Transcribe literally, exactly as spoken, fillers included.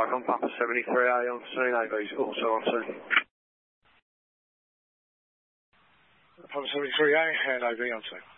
Icon Papa seventy-three A on scene, A B's also on scene. Papa seventy-three A and A B on scene.